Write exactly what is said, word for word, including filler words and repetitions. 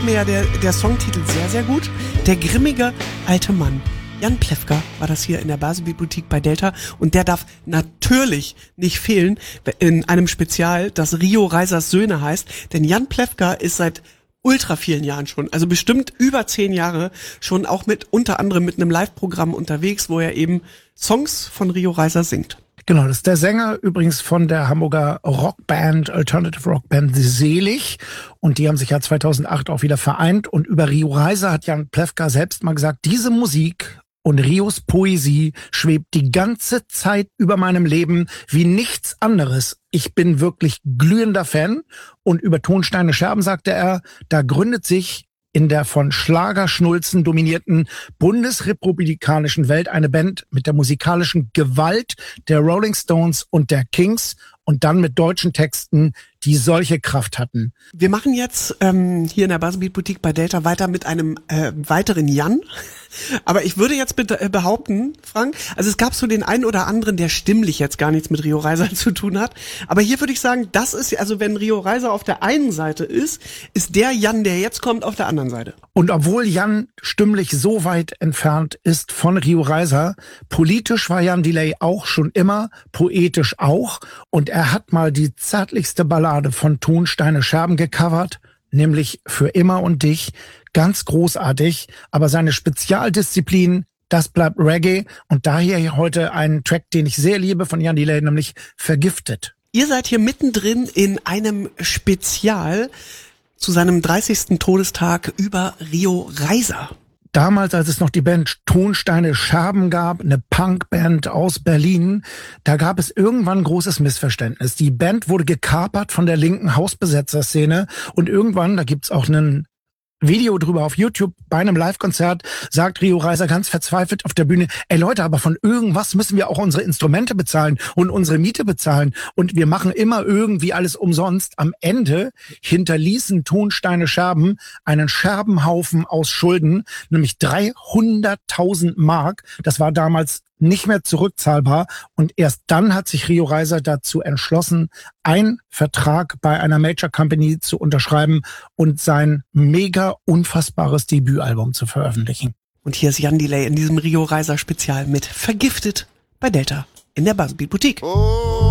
mir ja der, der Songtitel sehr, sehr gut. Der grimmige alte Mann. Jan Plewka war das hier in der Basel-Boutique bei Delta und der darf natürlich nicht fehlen in einem Spezial, das Rio Reisers Söhne heißt, denn Jan Plewka ist seit ultra vielen Jahren schon, also bestimmt über zehn Jahre schon auch mit, unter anderem mit einem Live-Programm unterwegs, wo er eben Songs von Rio Reiser singt. Genau, das ist der Sänger übrigens von der Hamburger Rockband, Alternative Rockband Selig. Und die haben sich ja zweitausendacht auch wieder vereint. Und über Rio Reiser hat Jan Plewka selbst mal gesagt, diese Musik und Rios Poesie schwebt die ganze Zeit über meinem Leben wie nichts anderes. Ich bin wirklich glühender Fan. Und über Tonsteine Scherben sagte er, da gründet sich in der von Schlagerschnulzen dominierten bundesrepublikanischen Welt eine Band mit der musikalischen Gewalt der Rolling Stones und der Kings und dann mit deutschen Texten, die solche Kraft hatten. Wir machen jetzt ähm, hier in der Basel-Boutique bei Delta weiter mit einem äh, weiteren Jan. Aber ich würde jetzt be- äh, behaupten, Frank, also es gab so den einen oder anderen, der stimmlich jetzt gar nichts mit Rio Reiser zu tun hat. Aber hier würde ich sagen, das ist, also wenn Rio Reiser auf der einen Seite ist, ist der Jan, der jetzt kommt, auf der anderen Seite. Und obwohl Jan stimmlich so weit entfernt ist von Rio Reiser, politisch war Jan Delay auch schon immer, poetisch auch. Und er hat mal die zärtlichste Ballade von Tonsteine Scherben gecovert, nämlich Für immer und dich. Ganz großartig, aber seine Spezialdisziplin, das bleibt Reggae. Und daher heute einen Track, den ich sehr liebe von Jan Delay, nämlich Vergiftet. Ihr seid hier mittendrin in einem Spezial zu seinem dreißigsten Todestag über Rio Reiser. Damals, als es noch die Band Tonsteine Scherben gab, eine Punkband aus Berlin, da gab es irgendwann ein großes Missverständnis. Die Band wurde gekapert von der linken Hausbesetzerszene und irgendwann, da gibt's auch einen Video drüber auf YouTube, bei einem Live-Konzert sagt Rio Reiser ganz verzweifelt auf der Bühne, ey Leute, aber von irgendwas müssen wir auch unsere Instrumente bezahlen und unsere Miete bezahlen und wir machen immer irgendwie alles umsonst. Am Ende hinterließen Tonsteine Scherben einen Scherbenhaufen aus Schulden, nämlich dreihunderttausend Mark. Das war damals nicht mehr zurückzahlbar und erst dann hat sich Rio Reiser dazu entschlossen, einen Vertrag bei einer Major Company zu unterschreiben und sein mega unfassbares Debütalbum zu veröffentlichen. Und hier ist Jan Delay in diesem Rio Reiser Spezial mit Vergiftet bei Delta in der Basel-Boutique. Oh.